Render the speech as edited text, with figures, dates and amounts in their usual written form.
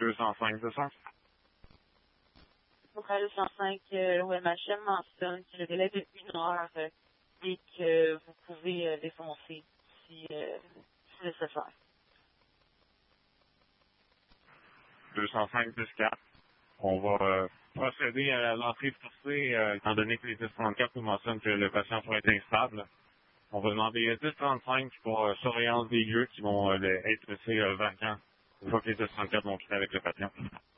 205, c'est ça? Pour 205, l'OMHM mentionne que le délai de 1 heure et que vous pouvez défoncer si nécessaire. 205 plus 4. On va procéder à l'entrée forcée, étant donné que les 1034 nous mentionnent que le patient pourrait être instable. On va demander 1035 pour surveillance des lieux qui vont être laissés vacants une fois que les 1034 vont quitter avec le patient.